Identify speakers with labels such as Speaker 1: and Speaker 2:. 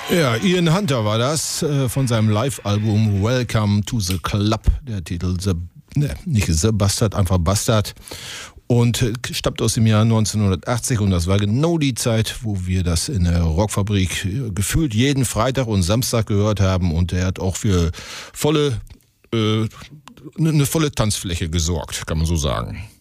Speaker 1: Ja, Ian Hunter war das von seinem Live-Album Welcome to the Club. Der Titel nicht The Bastard, einfach Bastard. Und stammt aus dem Jahr 1980 und das war genau die Zeit, wo wir das in der Rockfabrik gefühlt jeden Freitag und Samstag gehört haben. Und er hat auch für eine volle Tanzfläche gesorgt, kann man so sagen.